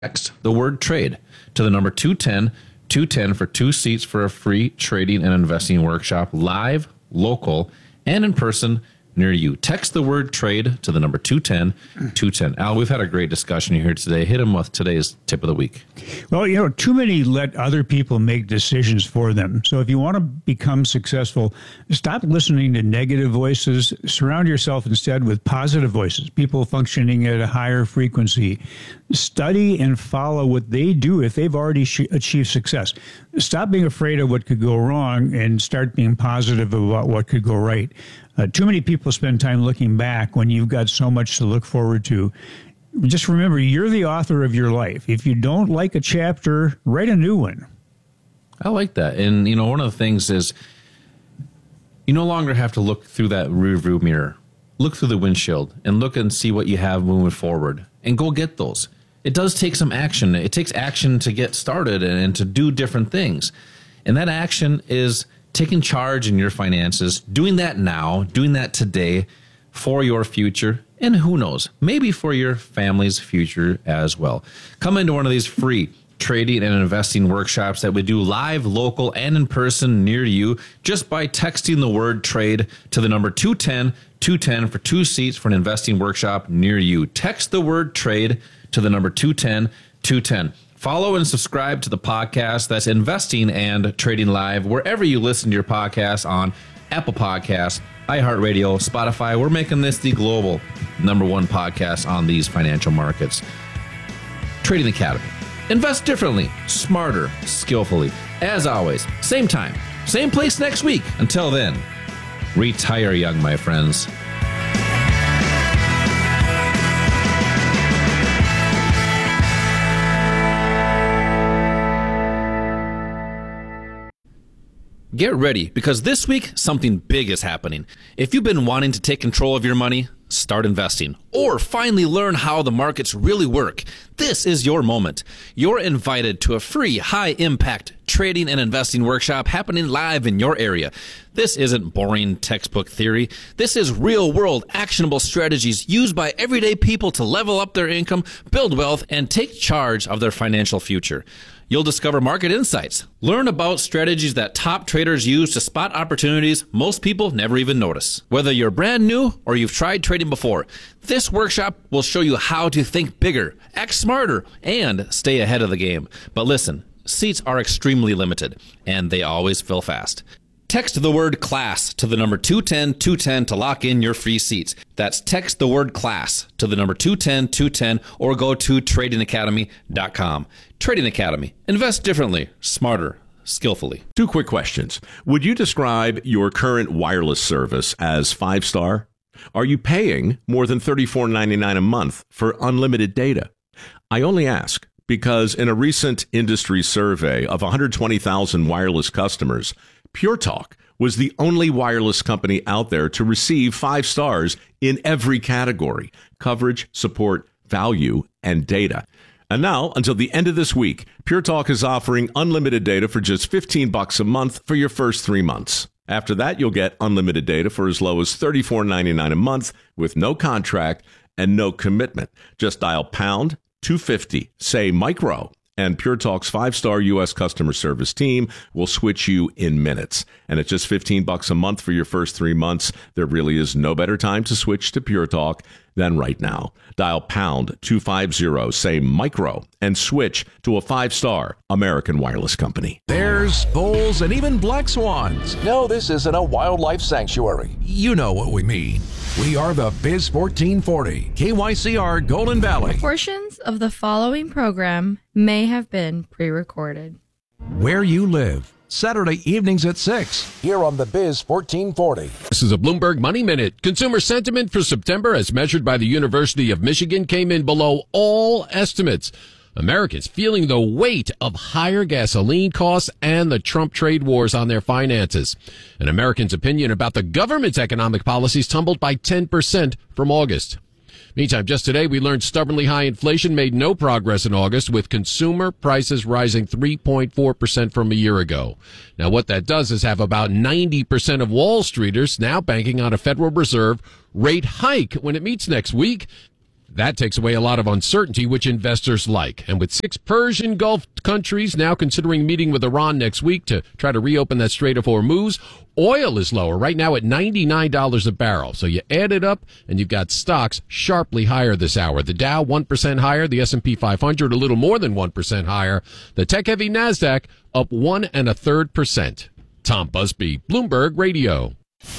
Text the word trade to the number 210 for 2 seats for a free trading and investing workshop, live, local, and in person near you. Text the word trade to the number 210. Al, we've had a great discussion here today. Hit him with today's tip of the week. Well, too many let other people make decisions for them. So if you want to become successful, stop listening to negative voices. Surround yourself instead with positive voices, people functioning at a higher frequency. Study and follow what they do if they've already achieved success. Stop being afraid of what could go wrong and start being positive about what could go right. Too many people spend time looking back when you've got so much to look forward to. Just remember, you're the author of your life. If you don't like a chapter, write a new one. I like that. And, one of the things is you no longer have to look through that rearview mirror. Look through the windshield and look and see what you have moving forward and go get those. It does take some action. It takes action to get started and to do different things. And that action is taking charge in your finances, doing that now, doing that today for your future, and who knows, maybe for your family's future as well. Come into one of these free trading and investing workshops that we do live, local, and in person near you just by texting the word trade to the number 210 for 2 seats for an investing workshop near you. Text the word trade to the number 210. Follow and subscribe to the podcast. That's Investing and Trading Live, wherever you listen to your podcasts, on Apple Podcasts, iHeartRadio, Spotify. We're making this the global #1 podcast on these financial markets. Trading Academy. Invest differently, smarter, skillfully. As always, same time, same place next week. Until then, retire young, my friends. Get ready, because this week, something big is happening. If you've been wanting to take control of your money, start investing, or finally learn how the markets really work, this is your moment. You're invited to a free, high-impact trading and investing workshop happening live in your area. This isn't boring textbook theory. This is real-world, actionable strategies used by everyday people to level up their income, build wealth, and take charge of their financial future. You'll discover market insights, learn about strategies that top traders use to spot opportunities most people never even notice. Whether you're brand new or you've tried trading before, this workshop will show you how to think bigger, act smarter, and stay ahead of the game. But listen, seats are extremely limited, and they always fill fast. Text the word CLASS to the number 210 to lock in your free seats. That's text the word CLASS to the number 210 or go to tradingacademy.com. Trading Academy. Invest differently, smarter, skillfully. 2 quick questions. Would you describe your current wireless service as 5-star? Are you paying more than $34.99 a month for unlimited data? I only ask because in a recent industry survey of 120,000 wireless customers, Pure Talk was the only wireless company out there to receive 5 stars in every category: coverage, support, value, and data. And now, until the end of this week, Pure Talk is offering unlimited data for just $15 a month for your first 3 months. After that, you'll get unlimited data for as low as $34.99 a month with no contract and no commitment. Just dial pound 250, say micro, and Pure Talk's 5-star U.S. customer service team will switch you in minutes. And at just $15 a month for your first 3 months, there really is no better time to switch to Pure Talk than right now. Dial pound 250, say micro, and switch to a 5-star American wireless company. Bears, bulls, and even black swans. No, this isn't a wildlife sanctuary. You know what we mean. We are the Biz 1440, KYCR Golden Valley. Portions of the following program may have been pre-recorded. Where you live. Saturday evenings at 6. Here on the Biz 1440. This is a Bloomberg Money Minute. Consumer sentiment for September, as measured by the University of Michigan, came in below all estimates. Americans feeling the weight of higher gasoline costs and the Trump trade wars on their finances. An American's opinion about the government's economic policies tumbled by 10% from August. Meantime, just today, we learned stubbornly high inflation made no progress in August, with consumer prices rising 3.4% from a year ago. Now, what that does is have about 90% of Wall Streeters now banking on a Federal Reserve rate hike when it meets next week. That takes away a lot of uncertainty, which investors like. And with 6 Persian Gulf countries now considering meeting with Iran next week to try to reopen that Strait of Hormuz, oil is lower right now at $99 a barrel. So you add it up and you've got stocks sharply higher this hour. The Dow 1% higher, the S&P 500 a little more than 1% higher. The tech-heavy NASDAQ up 1 1/3%. Tom Busby, Bloomberg Radio.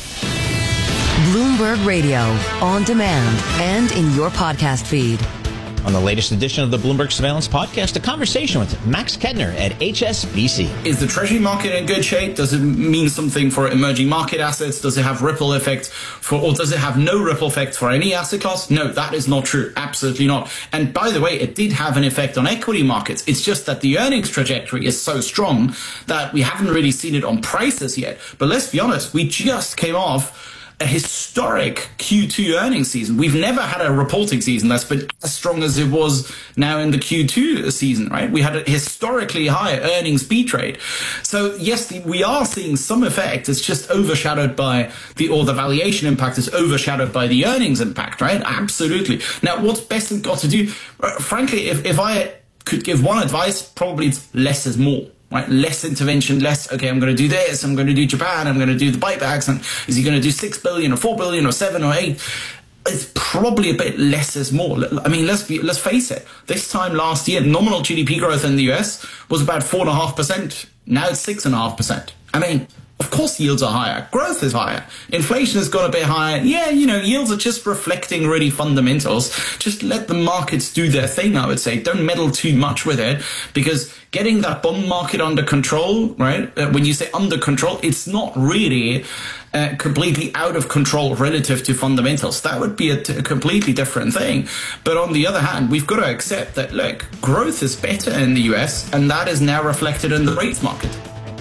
Bloomberg Radio, on demand and in your podcast feed. On the latest edition of the Bloomberg Surveillance Podcast, a conversation with Max Kettner at HSBC. Is the treasury market in good shape? Does it mean something for emerging market assets? Does it have ripple effect or does it have no ripple effect for any asset class? No, that is not true. Absolutely not. And by the way, it did have an effect on equity markets. It's just that the earnings trajectory is so strong that we haven't really seen it on prices yet. But let's be honest, we just came off a historic Q2 earnings season. We've never had a reporting season that's been as strong as it was now in the Q2 season, right? We had a historically high earnings beat rate. So yes, we are seeing some effect. It's just overshadowed by the valuation impact is overshadowed by the earnings impact, right? Absolutely. Now, what's best got to do? Frankly, if I could give one advice, probably it's less is more. Right, less intervention, less, okay, I'm going to do this, I'm going to do Japan, I'm going to do the buybacks, and is he going to do 6 billion or 4 billion or 7 or 8? It's probably a bit less is more. I mean, let's face it. This time last year, nominal GDP growth in the US was about 4.5%. Now it's 6.5%. I mean, of course yields are higher. Growth is higher. Inflation has gone a bit higher. Yeah, yields are just reflecting really fundamentals. Just let the markets do their thing, I would say. Don't meddle too much with it, because getting that bond market under control, right? When you say under control, it's not really completely out of control relative to fundamentals. That would be a completely different thing. But on the other hand, we've got to accept that, look, growth is better in the US, and that is now reflected in the rates market.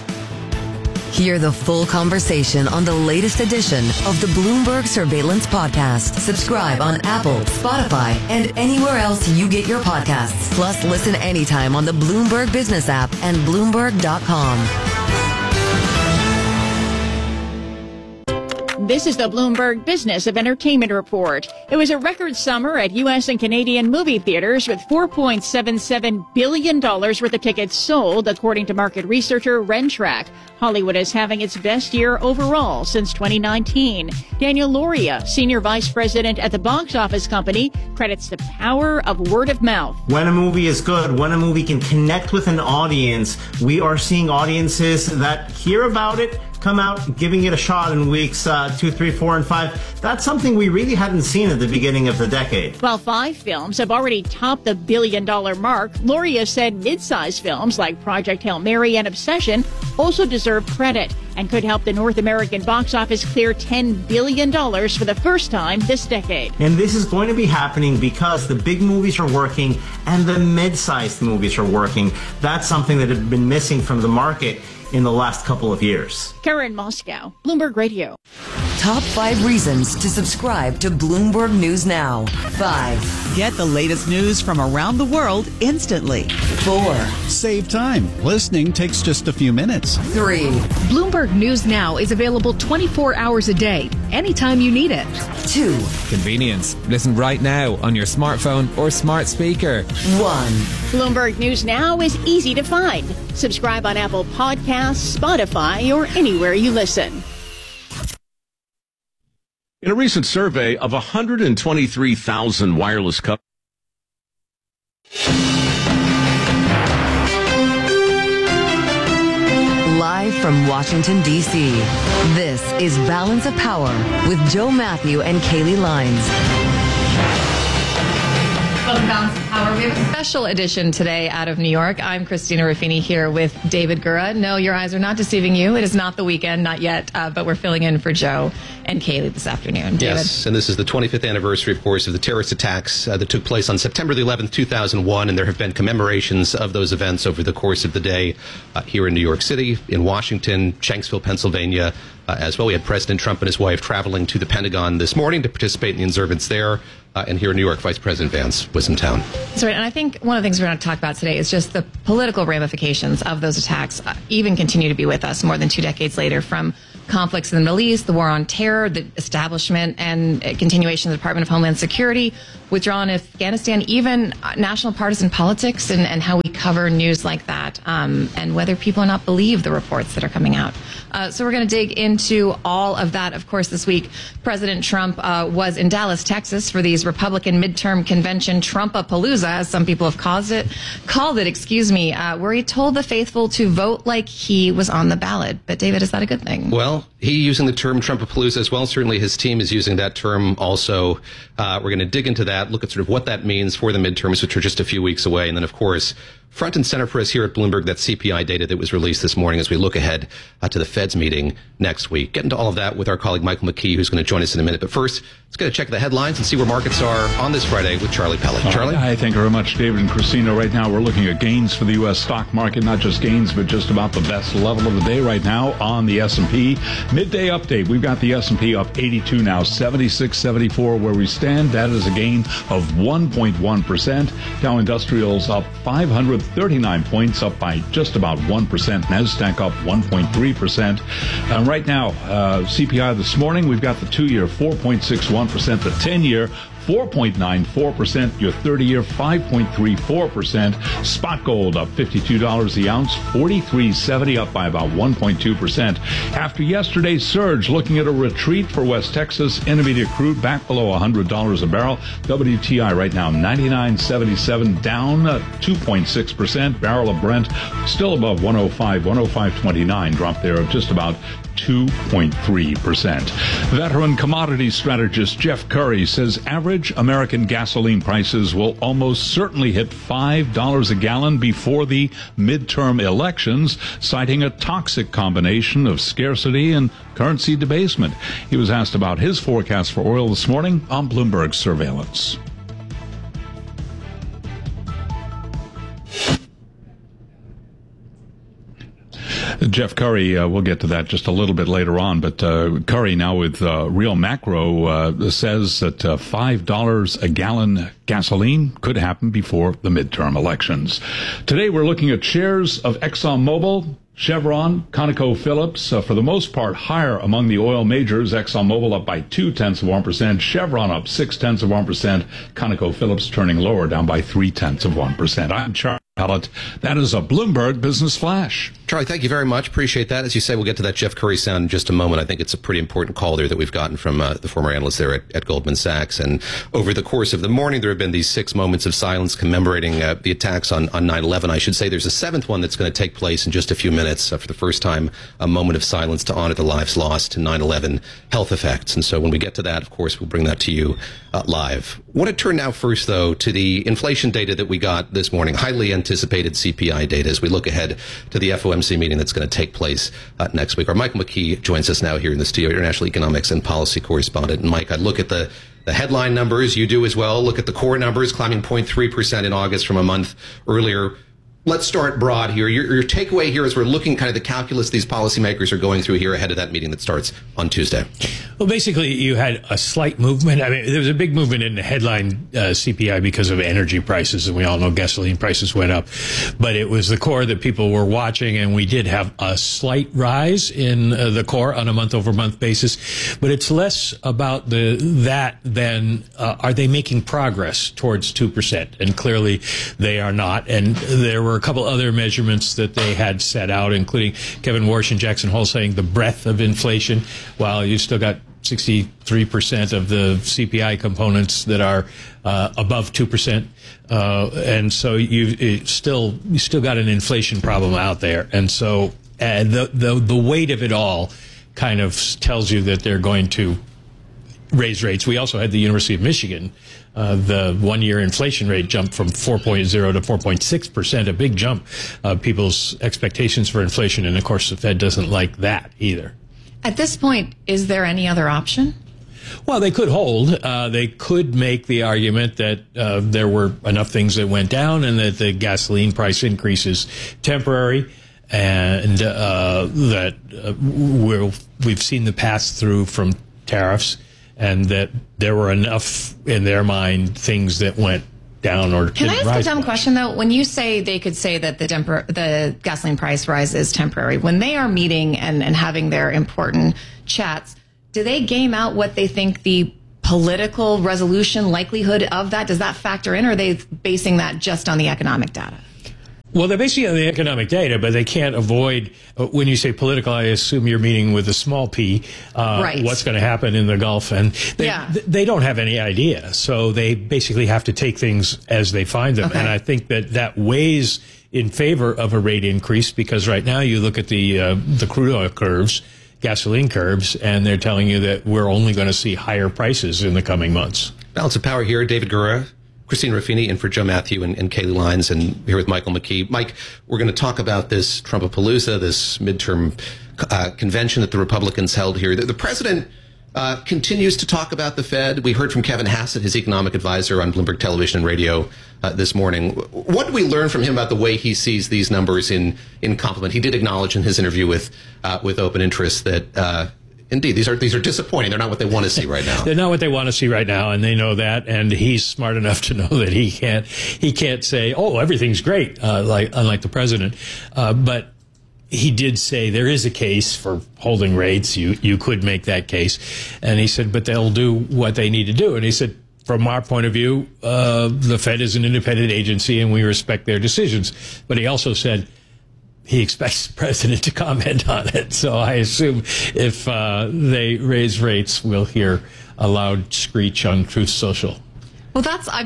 Hear the full conversation on the latest edition of the Bloomberg Surveillance Podcast. Subscribe on Apple, Spotify, and anywhere else you get your podcasts. Plus, listen anytime on the Bloomberg Business app and Bloomberg.com. This is the Bloomberg Business of Entertainment Report. It was a record summer at U.S. and Canadian movie theaters with $4.77 billion worth of tickets sold, according to market researcher Rentrack. Hollywood is having its best year overall since 2019. Daniel Loria, Senior Vice President at the box office company, credits the power of word of mouth. When a movie is good, when a movie can connect with an audience, we are seeing audiences that hear about it, come out giving it a shot in weeks 2, 3, 4, and 5. That's something we really hadn't seen at the beginning of the decade. While 5 films have already topped the $1 billion mark, Loria said mid-sized films like Project Hail Mary and Obsession also deserve credit and could help the North American box office clear $10 billion for the first time this decade. And this is going to be happening because the big movies are working and the mid-sized movies are working. That's something that had been missing from the market in the last couple of years. Karen Moscow, Bloomberg Radio. Top 5 reasons to subscribe to Bloomberg News Now. 5. Get the latest news from around the world instantly. 4. Save time. Listening takes just a few minutes. 3. Bloomberg News Now is available 24 hours a day, anytime you need it. 2. Convenience. Listen right now on your smartphone or smart speaker. 1. Bloomberg News Now is easy to find. Subscribe on Apple Podcasts, Spotify, or anywhere you listen. In a recent survey of 123,000 wireless customers, Live from Washington, D.C., this is Balance of Power with Joe Matthew and Kaylee Lines. Welcome to Balance of Power. We have a special edition today out of New York. I'm Christina Ruffini here with David Gura. No, your eyes are not deceiving you. It is not the weekend, not yet, but we're filling in for Joe and Kaylee this afternoon. David. Yes, and this is the 25th anniversary, of course, of the terrorist attacks that took place on September the 11th, 2001, and there have been commemorations of those events over the course of the day here in New York City, in Washington, Shanksville, Pennsylvania, as well. We had President Trump and his wife traveling to the Pentagon this morning to participate in the observance there. And here in New York, Vice President Vance was in town. That's right. And I think one of the things we're going to talk about today is just the political ramifications of those attacks even continue to be with us more than 2 decades later, from conflicts in the Middle East, the war on terror, the establishment and continuation of the Department of Homeland Security, withdrawal in Afghanistan, even national partisan politics and how we cover news like that, and whether people or not believe the reports that are coming out. So we're going to dig into all of that. Of course, this week, President Trump was in Dallas, Texas for these Republican midterm convention Trumpapalooza, as some people have called it, where he told the faithful to vote like he was on the ballot. But David, is that a good thing? Well, he using the term Trumpapalooza as well. Certainly his team is using that term also. We're going to dig into that, look at sort of what that means for the midterms, which are just a few weeks away. And then, of course, front and center for us here at Bloomberg, that CPI data that was released this morning as we look ahead to the Fed's meeting next week. Get into all of that with our colleague Michael McKee, who's going to join us in a minute. But first, let's get a check of the headlines and see where markets are on this Friday with Charlie Pellet. Charlie? Hi, thank you very much, David and Christina. Right now, we're looking at gains for the U.S. stock market, not just gains, but just about the best level of the day right now on the S&P. Midday update, we've got the S&P up 82 now, 76.74 where we stand. That is a gain of 1.1%. Dow Industrials up 539 points, up by just about 1%. NASDAQ up 1.3%. Right now, CPI this morning, we've got the 2-year 4.61%, the 10-year 4.94%, your 30-year 5.34%. Spot gold up $52 the ounce, $43.70, up by about 1.2%. After yesterday's surge, looking at a retreat for West Texas, intermediate crude back below $100 a barrel. WTI right now $99.77, down 2.6%. Barrel of Brent still above 105.29, drop there of just about 2.3%. Veteran commodity strategist Jeff Curry says average American gasoline prices will almost certainly hit $5 a gallon before the midterm elections, citing a toxic combination of scarcity and currency debasement. He was asked about his forecast for oil this morning on Bloomberg Surveillance. Jeff Curry, we'll get to that just a little bit later on, but Curry now with Real Macro says that $5 a gallon gasoline could happen before the midterm elections. Today we're looking at shares of ExxonMobil, Chevron, ConocoPhillips, for the most part higher among the oil majors. ExxonMobil up by 0.2%, Chevron up 0.6%, ConocoPhillips turning lower, down by 0.3%. I'm Charlie Pellet. That is a Bloomberg Business Flash. Charlie, thank you very much. Appreciate that. As you say, we'll get to that Jeff Curry sound in just a moment. I think it's a pretty important call there that we've gotten from the former analyst there at Goldman Sachs. And over the course of the morning, there have been these 6 moments of silence commemorating the attacks on 9/11. I should say there's a 7th one that's going to take place in just a few minutes. For the first time, a moment of silence to honor the lives lost to 9/11 health effects. And so when we get to that, of course, we'll bring that to you live. I want to turn now first, though, to the inflation data that we got this morning, highly anticipated CPI data as we look ahead to the FOMC meeting that's going to take place next week. Our Michael McKee joins us now here in the studio, international economics and policy correspondent. And Mike, I look at the headline numbers, you do as well. Look at the core numbers, climbing 0.3% in August from a month earlier. Let's start broad here. Your takeaway here as we're looking kind of the calculus these policymakers are going through here ahead of that meeting that starts on Tuesday. Well, basically, you had a slight movement. I mean, there was a big movement in the headline CPI because of energy prices, and we all know gasoline prices went up. But it was the core that people were watching, and we did have a slight rise in the core on a month-over-month basis. But it's less about that than are they making progress towards 2%? And clearly, they are not. And there were a couple other measurements that they had set out, including Kevin Warsh and Jackson Hole saying the breadth of inflation, while you still got 63% of the CPI components that are above 2%, and so you still got an inflation problem out there, and so the weight of it all kind of tells you that they're going to raise rates. We also had the University of Michigan. The 1-year inflation rate jumped from 4.0 to 4.6%, a big jump. People's expectations for inflation, and of course the Fed doesn't like that either. At this point, is there any other option? Well, they could hold. They could make the argument that there were enough things that went down and that the gasoline price increase is temporary, and that we've seen the pass-through from tariffs, and that there were enough, in their mind, things that went down or Can I didn't ask a rise dumb much. question, though? When you say they could say that the gasoline price rise is temporary, when they are meeting and having their important chats, do they game out what they think the political resolution likelihood of that? Does that factor in, or are they basing that just on the economic data? Well, they're basically on the economic data, but they can't avoid, when you say political, I assume you're meaning with a small p, Right. what's going to happen in the Gulf. And they don't have any idea. So they basically have to take things as they find them. Okay. And I think that weighs in favor of a rate increase, because right now you look at the crude oil curves, gasoline curves, and they're telling you that we're only going to see higher prices in the coming months. Balance of Power here, David Gura, Christina Ruffini in for Joe Matthew and Kaylee Lyons, and here with Michael McKee. Mike, we're going to talk about this Trumpapalooza, this midterm convention that the Republicans held here. The president continues to talk about the Fed. We heard from Kevin Hassett, his economic advisor on Bloomberg Television and Radio this morning. What did we learn from him about the way he sees these numbers in complement? He did acknowledge in his interview with Open Interest that indeed, these are disappointing. They're not what they want to see right now. They're not what they want to see right now, and they know that. And he's smart enough to know that he can't say, "Oh, everything's great," unlike the president. But he did say there is a case for holding rates. You could make that case, and he said, but they'll do what they need to do. And he said, from our point of view, the Fed is an independent agency, and we respect their decisions. But he also said he expects the president to comment on it. So I assume if they raise rates, we'll hear a loud screech on Truth Social. Well,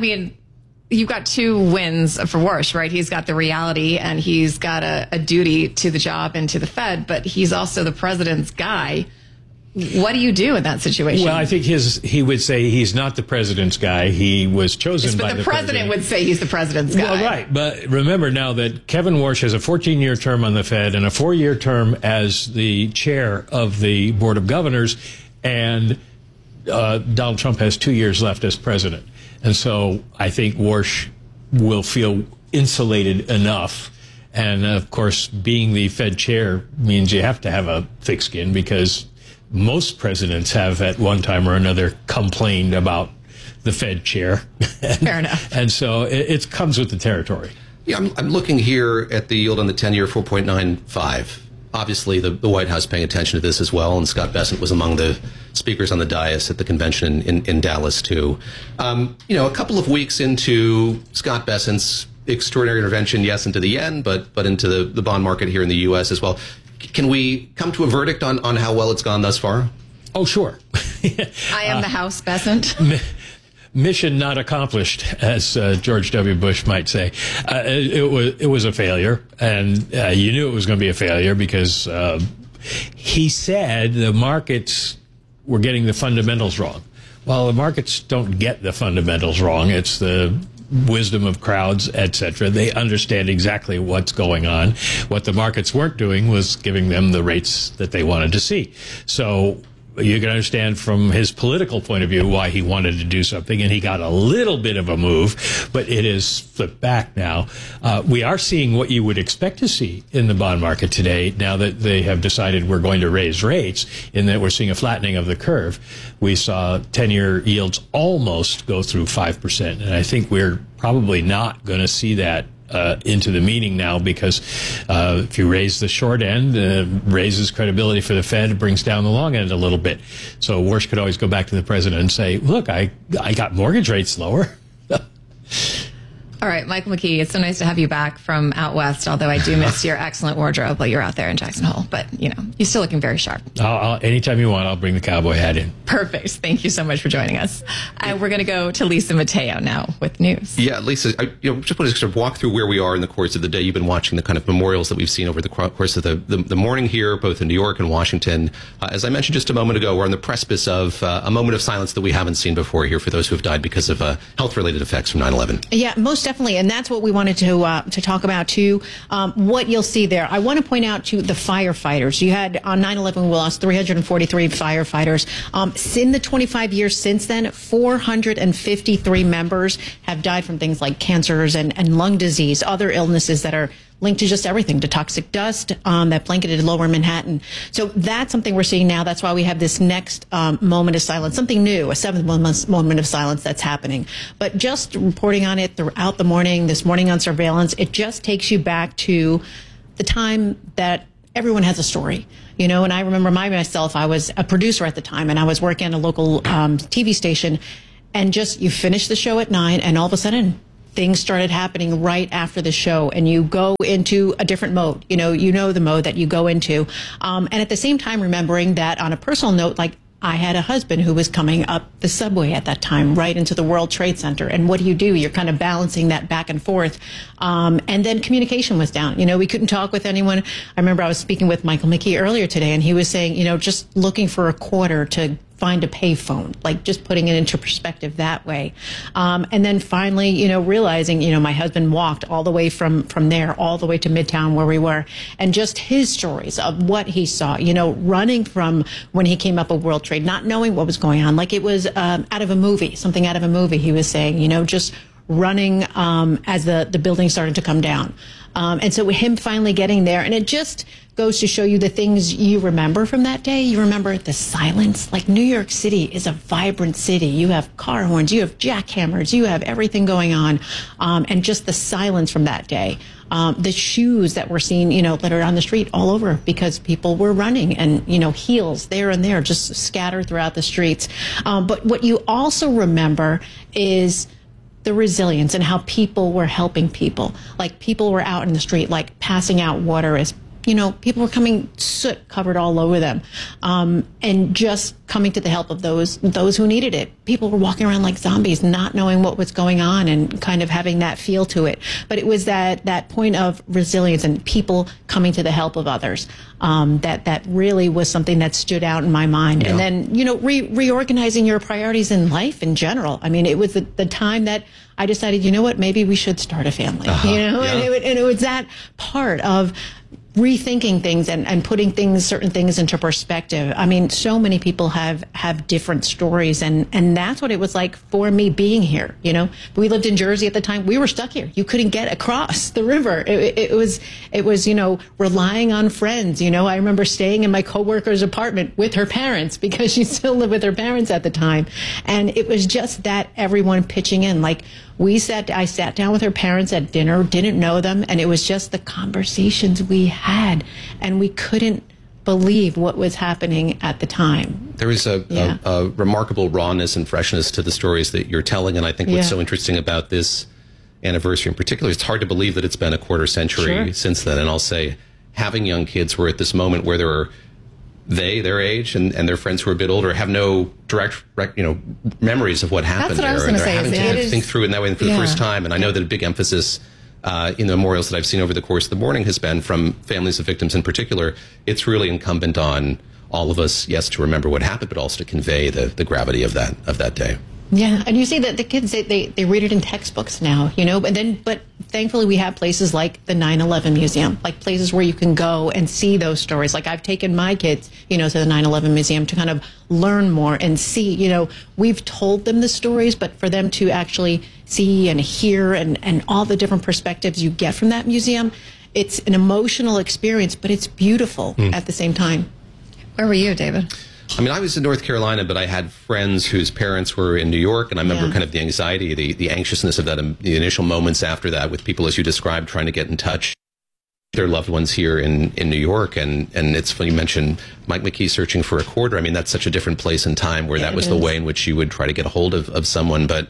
you've got two wins for Warsh, right? He's got the reality and he's got a duty to the job and to the Fed, but he's also the president's guy. What do you do in that situation? Well, I think he would say he's not the president's guy. He was chosen by the president. But the president would say he's the president's guy. Well, right. But remember now that Kevin Warsh has a 14-year term on the Fed and a 4-year term as the chair of the Board of Governors, and Donald Trump has 2 years left as president. And so I think Warsh will feel insulated enough. And, of course, being the Fed chair means you have to have a thick skin, because most presidents have at one time or another complained about the Fed chair. Fair enough. And so it comes with the territory. Yeah, I'm looking here at the yield on the 10-year, 4.95. Obviously, the White House paying attention to this as well, and Scott Bessent was among the speakers on the dais at the convention in Dallas, too. A couple of weeks into Scott Bessent's extraordinary intervention, yes, into the yen, but into the bond market here in the U.S. as well. Can we come to a verdict on how well it's gone thus far? Oh, sure. I am the House, Bessent. Mission not accomplished, as George W. Bush might say. It was a failure, and you knew it was going to be a failure because he said the markets were getting the fundamentals wrong. Well, the markets don't get the fundamentals wrong. It's the wisdom of crowds, etc. They understand exactly what's going on. What the markets weren't doing was giving them the rates that they wanted to see. So you can understand from his political point of view why he wanted to do something, and he got a little bit of a move, but it is flipped back now. We are seeing what you would expect to see in the bond market today, now that they have decided we're going to raise rates, in that we're seeing a flattening of the curve. We saw 10-year yields almost go through 5%, and I think we're probably not going to see that into the meeting now, because if you raise the short end, raises credibility for the Fed, it brings down the long end a little bit. So Warsh could always go back to the president and say, look, I got mortgage rates lower. All right, Michael McKee, it's so nice to have you back from out west, although I do miss your excellent wardrobe while you're out there in Jackson Hole. But, you're still looking very sharp. Anytime you want, I'll bring the cowboy hat in. Perfect. Thank you so much for joining us. We're going to go to Lisa Mateo now with news. Yeah, Lisa, I just want to sort of walk through where we are in the course of the day. You've been watching the kind of memorials that we've seen over the course of the morning here, both in New York and Washington. As I mentioned just a moment ago, we're on the precipice of a moment of silence that we haven't seen before here for those who have died because of health-related effects from 9/11. Yeah, most definitely. And that's what we wanted to talk about, too. What you'll see there. I want to point out to the firefighters. You had on 9/11, we lost 343 firefighters. In the 25 years since then, 453 members have died from things like cancers and lung disease, other illnesses that are linked to just everything, to toxic dust that blanketed lower Manhattan. So that's something we're seeing now. That's why we have this next moment of silence, something new, a 7th moment of silence that's happening. But just reporting on it throughout the morning, this morning on surveillance, it just takes you back to the time that everyone has a story, and I remember myself, I was a producer at the time, and I was working at a local TV station, and just you finish the show at 9, and all of a sudden things started happening right after the show, and you go into a different mode. You know the mode that you go into. And at the same time, remembering that on a personal note, like I had a husband who was coming up the subway at that time, right into the World Trade Center. And what do? You're kind of balancing that back and forth. And then communication was down. We couldn't talk with anyone. I remember I was speaking with Michael Mickey earlier today, and he was saying, just looking for a quarter to find a payphone, like just putting it into perspective that way. And then finally, realizing, my husband walked all the way from there, all the way to Midtown where we were, and just his stories of what he saw, running from when he came up a World Trade, not knowing what was going on, like it was out of a movie, something out of a movie, he was saying, just running as the building started to come down. And so with him finally getting there, and it just goes to show you the things you remember from that day. You remember the silence. Like New York City is a vibrant city. You have car horns, you have jackhammers, you have everything going on. And just the silence from that day. The shoes that were seen, littered on the street all over because people were running, and, heels there and there just scattered throughout the streets. But what you also remember is the resilience and how people were helping people. Like people were out in the street, like passing out water as people were coming, soot covered all over them, and just coming to the help of those who needed it. People were walking around like zombies, not knowing what was going on, and kind of having that feel to it. But it was that point of resilience and people coming to the help of others that really was something that stood out in my mind. Yeah. And then reorganizing your priorities in life in general. I mean, it was the time that I decided, maybe we should start a family. Yeah. And it was that part of rethinking things and putting certain things into perspective. I mean, so many people have different stories, and that's what it was like for me being here. We lived in Jersey at the time. We were stuck here. You couldn't get across the river. It was relying on friends. I remember staying in my coworker's apartment with her parents because she still lived with her parents at the time, and it was just that everyone pitching in. Like I sat down with her parents at dinner, didn't know them, and it was just the conversations we had, and we couldn't believe what was happening at the time. There is a remarkable rawness and freshness to the stories that you're telling, and I think what's so interesting about this anniversary in particular, it's hard to believe that it's been a quarter century since then. And I'll say, having young kids, we're at this moment where there are their age and their friends who are a bit older have no direct memories of what happened there, and they're having to think through it in that way for the first time. And I know that a big emphasis in the memorials that I've seen over the course of the morning has been from families of victims in particular. It's really incumbent on all of us, yes, to remember what happened, but also to convey the gravity of that day. Yeah, and you see that the kids, they read it in textbooks now, but thankfully we have places like the 9/11 Museum, like places where you can go and see those stories. Like I've taken my kids, to the 9/11 Museum to kind of learn more and see, we've told them the stories, but for them to actually see and hear and all the different perspectives you get from that museum, it's an emotional experience, but it's beautiful at the same time. Where were you, David? I mean, I was in North Carolina, but I had friends whose parents were in New York, and I remember kind of the anxiety, the anxiousness of that, the initial moments after that with people, as you described, trying to get in touch with their loved ones here in New York. And it's funny you mentioned Mike McKee searching for a quarter. I mean, that's such a different place and time where that was the way in which you would try to get a hold of someone. But,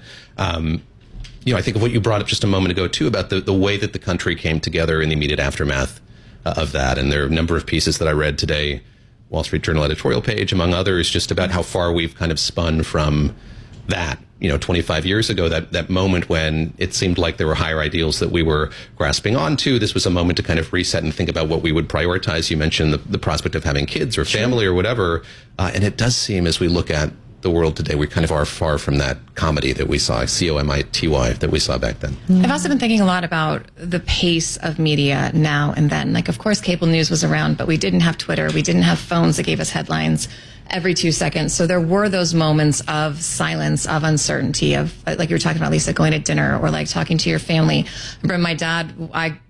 I think of what you brought up just a moment ago, too, about the way that the country came together in the immediate aftermath of that. And there are a number of pieces that I read today, Wall Street Journal editorial page, among others, just about how far we've kind of spun from that, 25 years ago, that moment when it seemed like there were higher ideals that we were grasping onto. This was a moment to kind of reset and think about what we would prioritize. You mentioned the prospect of having kids or family or whatever. And it does seem, as we look at the world today, we kind of are far from that comedy that we saw, COMITY, that we saw back then. I've also been thinking a lot about the pace of media now and then. Like, of course, cable news was around, but we didn't have Twitter. We didn't have phones that gave us headlines every 2 seconds. So there were those moments of silence, of uncertainty, of, like you were talking about, Lisa, going to dinner or like talking to your family. I remember my dad, I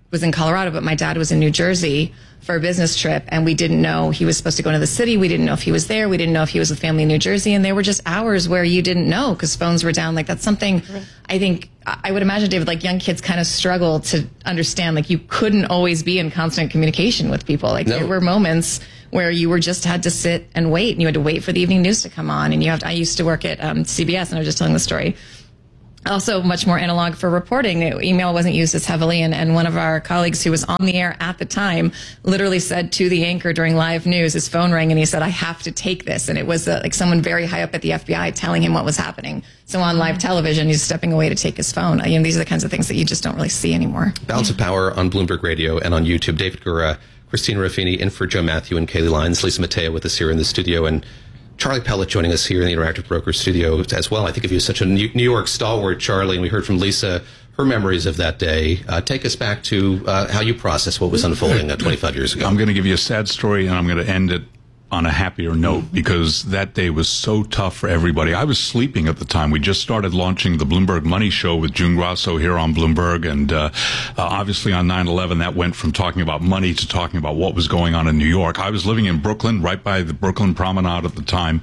was in Colorado, but my dad was in New Jersey for a business trip, and we didn't know he was supposed to go into the city. We didn't know if he was there. We didn't know if he was with family in New Jersey, and there were just hours where you didn't know because phones were down. Like, that's something I think I would imagine, David, like young kids kind of struggle to understand. Like, you couldn't always be in constant communication with people. Like, there were moments where you were just had to sit and wait, and you had to wait for the evening news to come on. And I used to work at CBS, and I was just telling the story. Also much more analog for reporting. Email wasn't used as heavily, and one of our colleagues who was on the air at the time literally said to the anchor during live news, his phone rang and he said, "I have to take this." And it was like someone very high up at the FBI telling him what was happening. So on live television, he's stepping away to take his phone. These are the kinds of things that you just don't really see anymore. Balance of Power on Bloomberg Radio and on YouTube. David Gura, Christina Ruffini in for Joe Matthew and Kaylee Lyons, Lisa Mateo with us here in the studio, and Charlie Pellet joining us here in the Interactive Brokers studio as well. I think of you as such a New York stalwart, Charlie, and we heard from Lisa her memories of that day. Take us back to how you processed what was unfolding 25 years ago. I'm going to give you a sad story, and I'm going to end it on a happier note, because that day was so tough for everybody. I was sleeping at the time. We just started launching the Bloomberg Money Show with June Grasso here on Bloomberg, and obviously on 9/11, that went from talking about money to talking about what was going on in New York. I was living in Brooklyn, right by the Brooklyn Promenade at the time.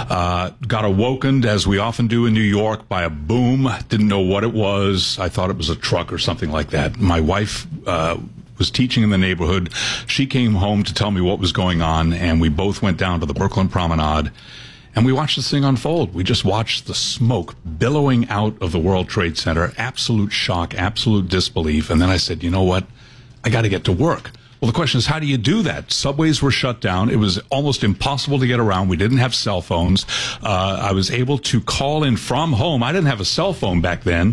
Got awoken, as we often do in New York, by a boom. Didn't know what it was. I thought it was a truck or something like that. My wife was teaching in the neighborhood. She came home to tell me what was going on, and we both went down to the Brooklyn Promenade, and we watched this thing unfold. We just watched the smoke billowing out of the World Trade Center. Absolute shock, absolute disbelief. And then I said, you know what? I got to get to work. Well, the question is, how do you do that? Subways were shut down. It was almost impossible to get around. We didn't have cell phones. I was able to call in from home. I didn't have a cell phone back then.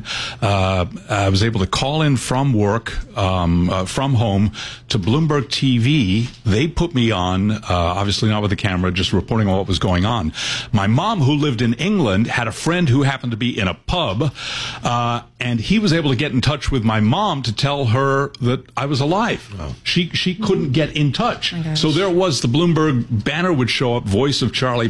I was able to call in from work, from home to Bloomberg TV. They put me on, obviously not with the camera, just reporting on what was going on. My mom, who lived in England, had a friend who happened to be in a pub, and he was able to get in touch with my mom to tell her that I was alive. Wow. She couldn't get in touch. So there was the Bloomberg banner would show up, voice of Charlie,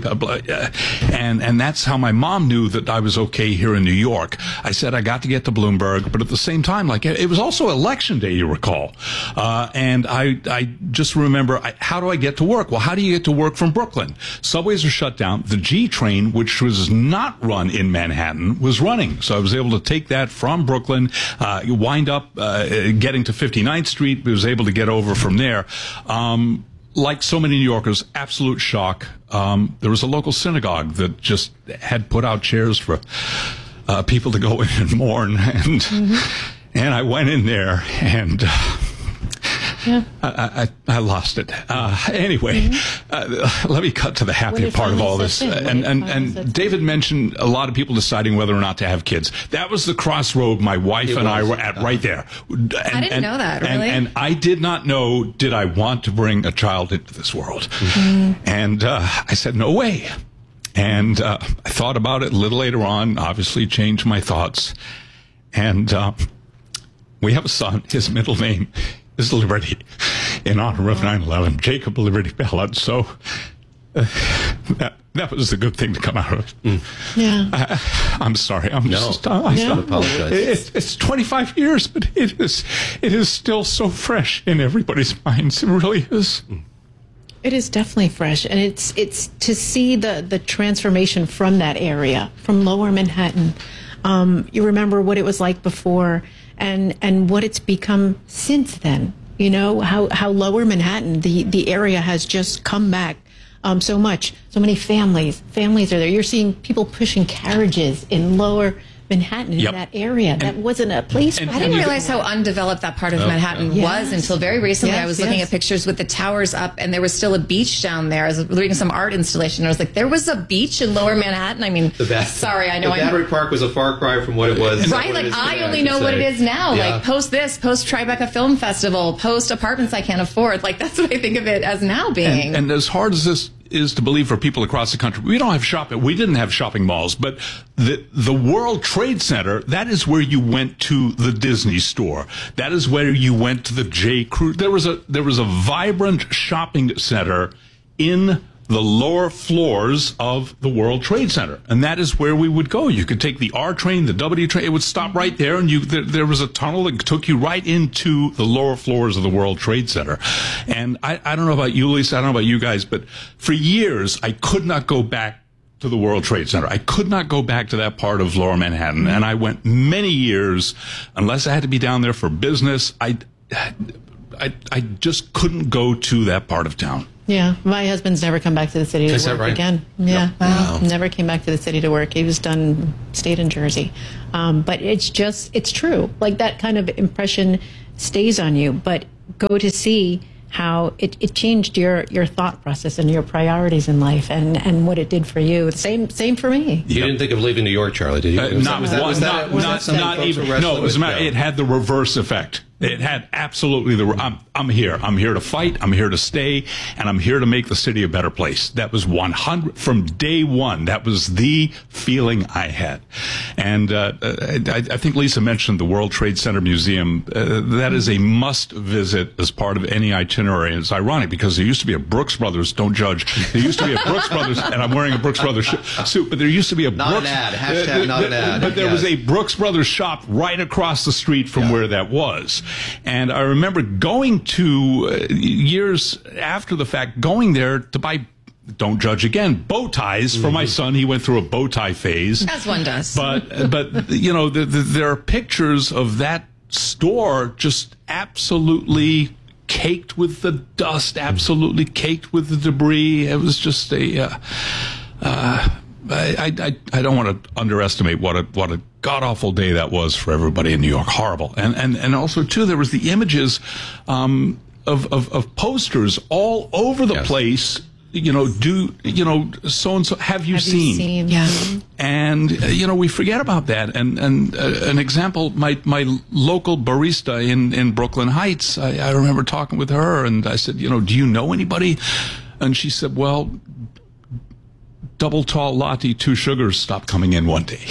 and that's how my mom knew that I was okay here in New York. I said I got to get to Bloomberg, but at the same time, like, it was also election day, you recall. And I just remember, how do I get to work? Well, how do you get to work from Brooklyn? Subways are shut down. The G train, which was not run in Manhattan, was running. So I was able to take that from Brooklyn, wind up getting to 59th Street, was able to get over from there. Like so many New Yorkers, absolute shock. There was a local synagogue that just had put out chairs for people to go in and mourn, and I went in there, and I lost it. Anyway, let me cut to the happier part of all this. And David mentioned a lot of people deciding whether or not to have kids. That was the crossroad my wife and I were at right there. I didn't know that, really. And I did not know, did I want to bring a child into this world? And I said, no way. And I thought about it a little later on, obviously changed my thoughts. And we have a son. His middle name is Liberty, in honor of 9/11, Jacob Liberty Pellet. So that was the good thing to come out of it. Yeah. I'm sorry. I apologize. It's 25 years, but it is still so fresh in everybody's minds. It really is. It is definitely fresh, and it's to see the transformation from that area, from Lower Manhattan. You remember what it was like before, and what it's become since then. You know how Lower Manhattan, the area has just come back so much. So many families are there. You're seeing people pushing carriages in Lower Manhattan, in that area. That wasn't a place. I didn't realize how undeveloped that part of Manhattan was until very recently. I was looking at pictures with the towers up, and there was still a beach down there. I was reading some art installation. I was like, there was a beach in Lower Manhattan? I mean, sorry, I know. The Battery Park was a far cry from what it was. Right? Like, I only know what it is now. Yeah. Like, post Tribeca Film Festival, post apartments I can't afford. Like, that's what I think of it as now being. And as hard as this is to believe for people across the country, we didn't have shopping malls, but the World Trade Center, that is where you went to the Disney store. That is where you went to the J. Crew. There was a vibrant shopping center in the lower floors of the World Trade Center. And that is where we would go. You could take the R train, the W train. It would stop right there, and there was a tunnel that took you right into the lower floors of the World Trade Center. And I don't know about you, Lisa, I don't know about you guys, but for years, I could not go back to the World Trade Center. I could not go back to that part of Lower Manhattan. And I went many years, unless I had to be down there for business, I just couldn't go to that part of town. Yeah, my husband's never come back to the city to work again. Yeah, wow. Never came back to the city to work. He was stayed in Jersey. But it's true. Like, that kind of impression stays on you. But go to see how it changed your thought process and your priorities in life, and what it did for you. Same for me. You didn't think of leaving New York, Charlie, did you? Not even. No, it had the reverse effect. It had absolutely I'm here. I'm here to fight. I'm here to stay, and I'm here to make the city a better place. That was 100 from day one. That was the feeling I had. And I think Lisa mentioned the World Trade Center Museum. That is a must visit as part of any itinerary. And it's ironic because there used to be a Brooks Brothers. Don't judge. There used to be a Brooks Brothers, and I'm wearing a Brooks Brothers suit. But there used to be a not Brooks. An ad. Hashtag not an ad. But there was a Brooks Brothers shop right across the street from where that was. And I remember going to, years after the fact, going there to buy, don't judge again, bow ties for my son. He went through a bow tie phase. As one does. But you know, there are pictures of that store just absolutely caked with the dust, absolutely caked with the debris. It was just I don't want to underestimate what a god-awful day that was for everybody in New York. Horrible. And also, too, there was the images of posters all over the place. You know, so-and-so, have you seen? Yeah. And, we forget about that. And an example, my local barista in Brooklyn Heights, I remember talking with her, and I said, do you know anybody? And she said, well, double tall latte, 2 sugars stopped coming in one day.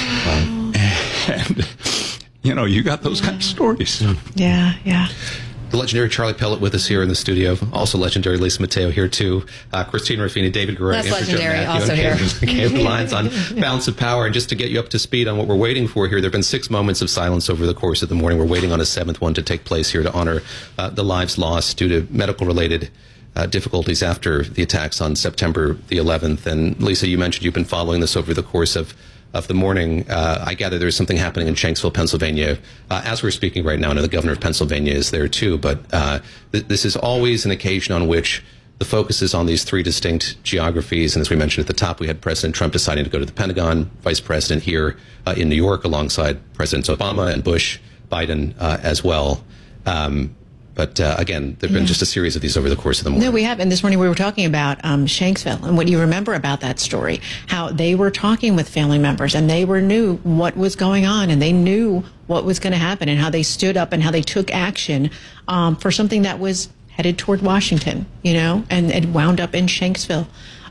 And, you got those kind of stories. Yeah, yeah. The legendary Charlie Pellet with us here in the studio. Also legendary Lisa Mateo here, too. Christina Ruffini, David Guerra. That's legendary, also here. The lines on Balance of Power. And just to get you up to speed on what we're waiting for here, there have been 6 moments of silence over the course of the morning. We're waiting on a 7th one to take place here to honor the lives lost due to medical-related difficulties after the attacks on September the 11th. And Lisa, you mentioned you've been following this over the course of the morning. I gather there's something happening in Shanksville, Pennsylvania. As we're speaking right now, I know the governor of Pennsylvania is there too, but this is always an occasion on which the focus is on these 3 distinct geographies. And as we mentioned at the top, we had President Trump deciding to go to the Pentagon, Vice President here in New York alongside Presidents Obama and Bush, Biden as well. But again, there have been just a series of these over the course of the morning. No, we have. And this morning we were talking about Shanksville and what you remember about that story, how they were talking with family members and they knew what was going on and they knew what was going to happen and how they stood up and how they took action for something that was headed toward Washington, and it wound up in Shanksville.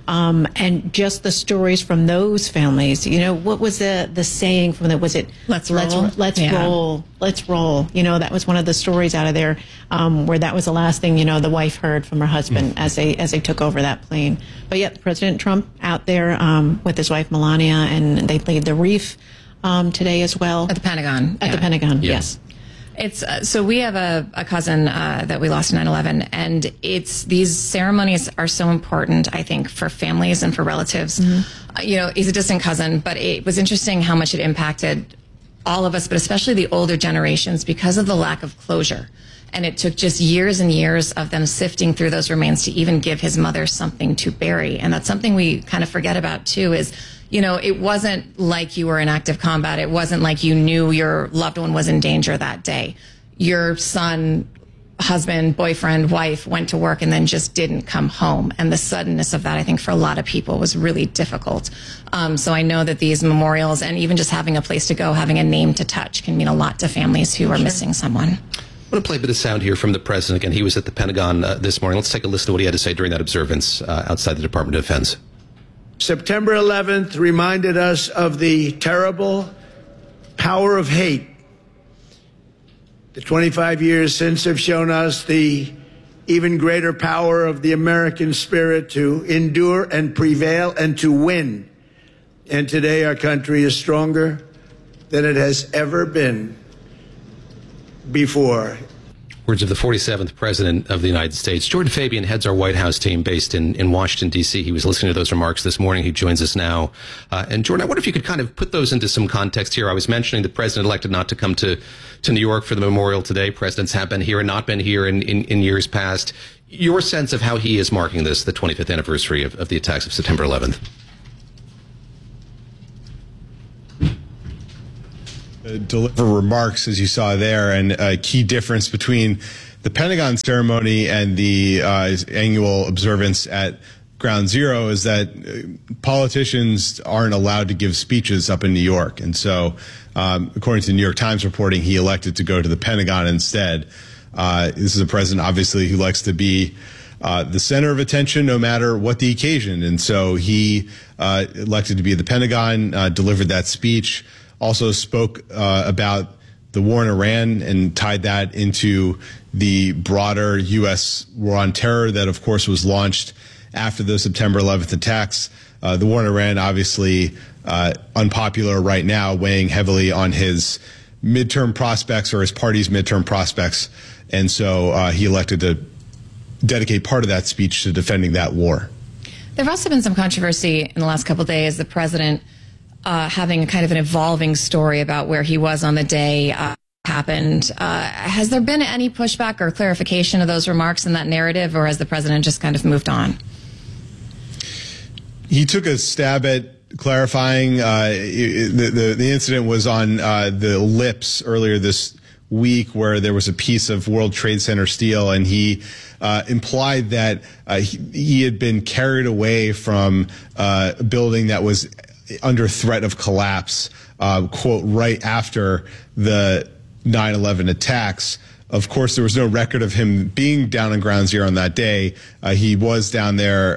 And just the stories from those families, what was the saying from that? Was it let's roll? Let's roll. That was one of the stories out of there, where that was the last thing, the wife heard from her husband as they took over that plane. But yet President Trump out there, with his wife Melania, and they laid the wreath, today as well. At the Pentagon. At the Pentagon, yes. It's so we have a cousin that we lost in 9/11, and these ceremonies are so important, I think, for families and for relatives. Mm-hmm. He's a distant cousin, but it was interesting how much it impacted all of us, but especially the older generations because of the lack of closure. And it took just years and years of them sifting through those remains to even give his mother something to bury. And that's something we kind of forget about too, is it wasn't like you were in active combat. It wasn't like you knew your loved one was in danger that day. Your son, husband, boyfriend, wife went to work and then just didn't come home. And the suddenness of that, I think, for a lot of people was really difficult. So I know that these memorials and even just having a place to go, having a name to touch can mean a lot to families who are missing someone. I want to play a bit of sound here from the president. Again, he was at the Pentagon this morning. Let's take a listen to what he had to say during that observance outside the Department of Defense. September 11th reminded us of the terrible power of hate. The 25 years since have shown us the even greater power of the American spirit to endure and prevail and to win. And today our country is stronger than it has ever been before. Words of the 47th President of the United States. Jordan Fabian heads our White House team based in Washington, D.C. He was listening to those remarks this morning. He joins us now. And Jordan, I wonder if you could kind of put those into some context here. I was mentioning the president elected not to come to New York for the memorial today. Presidents have been here and not been here in years past. Your sense of how he is marking this, the 25th anniversary of the attacks of September 11th? Deliver remarks, as you saw there, and a key difference between the Pentagon ceremony and the annual observance at Ground Zero is that politicians aren't allowed to give speeches up in New York. And so, according to the New York Times reporting, he elected to go to the Pentagon instead. This is a president, obviously, who likes to be the center of attention no matter what the occasion. And so he elected to be at the Pentagon, delivered that speech. Also spoke about the war in Iran and tied that into the broader U.S. war on terror that, of course, was launched after the September 11th attacks. The war in Iran, obviously unpopular right now, weighing heavily on his midterm prospects or his party's midterm prospects. And so he elected to dedicate part of that speech to defending that war. There have also been some controversy in the last couple of days. The president having kind of an evolving story about where he was on the day happened. Has there been any pushback or clarification of those remarks in that narrative, or has the president just kind of moved on? He took a stab at clarifying. The incident was on the Lips earlier this week, where there was a piece of World Trade Center steel, and he implied that he had been carried away from a building that was under threat of collapse, quote, right after the 9/11 attacks. Of course, there was no record of him being down on Ground Zero on that day. He was down there,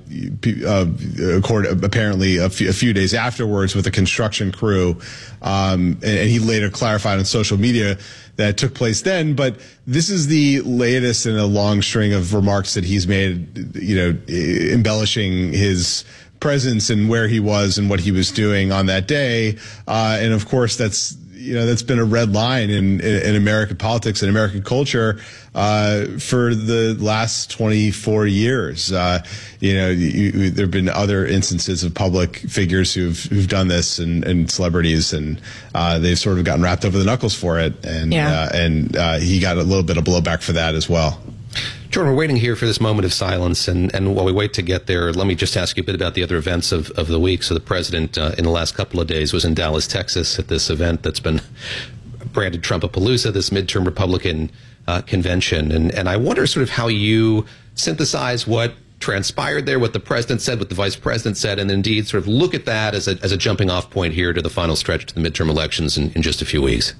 apparently a few days afterwards with a construction crew. And he later clarified on social media that it took place then. But this is the latest in a long string of remarks that he's made, embellishing his presence and where he was and what he was doing on that day. And of course, that's been a red line in American politics and American culture for the last 24 years. There have been other instances of public figures who've done this and celebrities, and they've sort of gotten wrapped over the knuckles for it. And he got a little bit of blowback for that as well. Jordan, we're waiting here for this moment of silence, and while we wait to get there, let me just ask you a bit about the other events of the week. So the president, in the last couple of days, was in Dallas, Texas, at this event that's been branded Trumpapalooza, this midterm Republican convention. And I wonder sort of how you synthesize what transpired there, what the president said, what the vice president said, and indeed sort of look at that as a jumping off point here to the final stretch to the midterm elections in just a few weeks.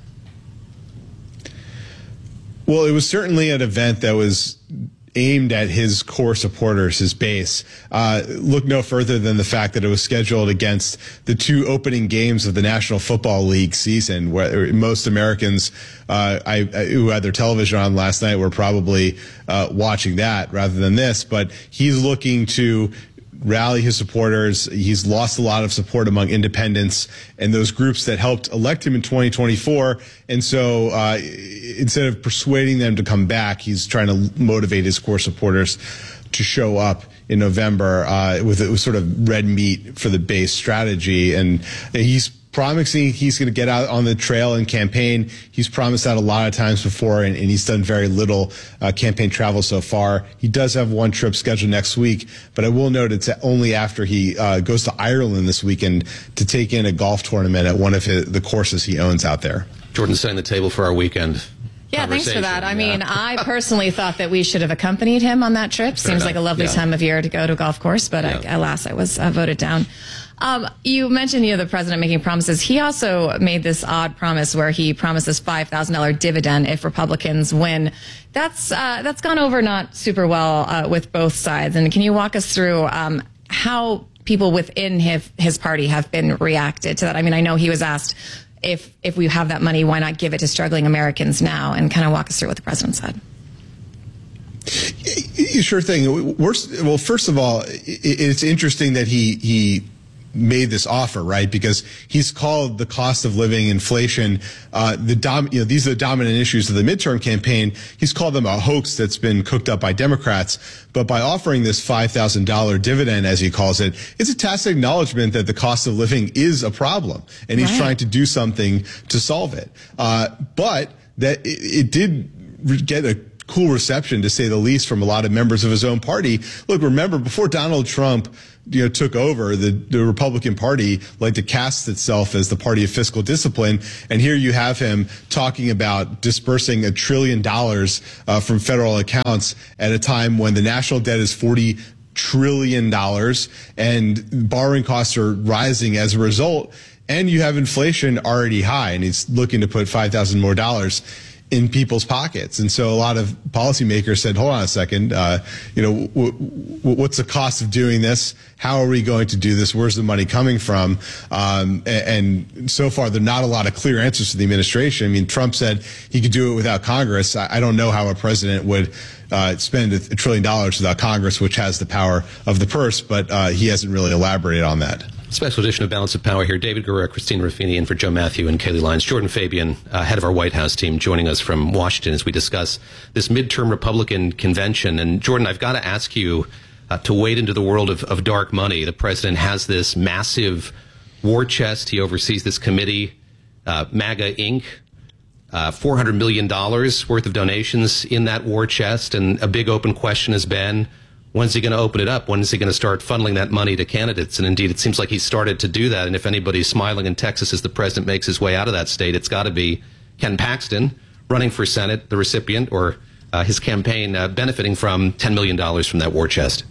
Well, it was certainly an event that was aimed at his core supporters, his base. Look no further than the fact that it was scheduled against the two opening games of the National Football League season, where most Americans who had their television on last night were probably watching that rather than this. But he's looking to rally his supporters. He's lost a lot of support among independents and those groups that helped elect him in 2024. And so instead of persuading them to come back, he's trying to motivate his core supporters to show up in November with sort of red meat for the base strategy. And he's promising he's going to get out on the trail and campaign. He's promised that a lot of times before, and he's done very little campaign travel so far. He does have one trip scheduled next week, but I will note it's only after he goes to Ireland this weekend to take in a golf tournament at one of the courses he owns out there. Jordan setting the table for our weekend. Yeah, thanks for that. I mean, I personally thought that we should have accompanied him on that trip. Seems like a lovely time of year to go to a golf course, but alas, I was voted down. You mentioned, the president making promises. He also made this odd promise where he promised this $5,000 dividend if Republicans win. That's gone over not super well with both sides. And can you walk us through how people within his party have been reacted to that? I mean, I know he was asked if we have that money, why not give it to struggling Americans now? And kind of walk us through what the president said. Sure thing. Well, first of all, it's interesting that he made this offer, right? Because he's called the cost of living, inflation, these are the dominant issues of the midterm campaign. He's called them a hoax that's been cooked up by Democrats. But by offering this $5,000 dividend, as he calls it, it's a tacit acknowledgement that the cost of living is a problem, and he's trying to do something to solve it. But that it did get a cool reception, to say the least, from a lot of members of his own party. Look, remember, before Donald Trump took over, the Republican Party liked to cast itself as the party of fiscal discipline. And here you have him talking about dispersing $1 trillion from federal accounts at a time when the national debt is $40 trillion and borrowing costs are rising as a result. And you have inflation already high, and he's looking to put $5,000 more in people's pockets. And so a lot of policymakers said, hold on a second, what's the cost of doing this? How are we going to do this? Where's the money coming from? And so far, there are not a lot of clear answers to the administration. I mean, Trump said he could do it without Congress. I don't know how a president would spend $1 trillion without Congress, which has the power of the purse, but he hasn't really elaborated on that. Special edition of Balance of Power here. David Gura, Christina Ruffini, in for Joe Matthew and Kayleigh Lyons. Jordan Fabian, head of our White House team, joining us from Washington as we discuss this midterm Republican convention. And Jordan, I've got to ask you to wade into the world of dark money. The president has this massive war chest. He oversees this committee, MAGA Inc., $400 million worth of donations in that war chest. And a big open question has been, when's he going to open it up? When is he going to start funneling that money to candidates? And indeed, it seems like he's started to do that. And if anybody's smiling in Texas as the president makes his way out of that state, it's got to be Ken Paxton, running for Senate, the recipient, or his campaign benefiting from $10 million from that war chest.